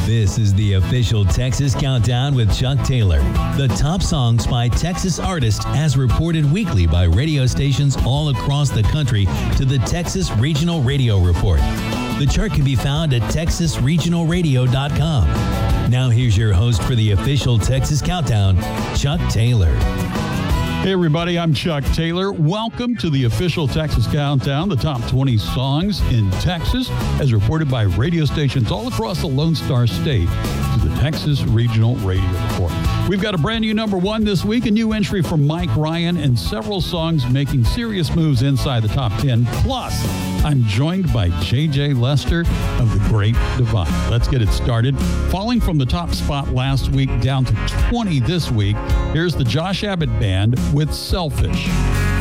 This is the official Texas Countdown with Chuck Taylor. The top songs by Texas artists as reported weekly by radio stations all across the country to the Texas Regional Radio Report. The chart can be found at texasregionalradio.com. Now here's your host for the official Texas Countdown, Chuck Taylor. Hey everybody, I'm Chuck Taylor. Welcome to the official Texas Countdown, the top 20 songs in Texas, as reported by radio stations all across the Lone Star State to the Texas Regional Radio Report. We've got a brand new number one this week, a new entry from Mike Ryan, and several songs making serious moves inside the top 10. Plus, I'm joined by J.J. Lester of The Great Divide. Let's get it started. Falling from the top spot last week down to 20 this week, here's the Josh Abbott Band with Selfish.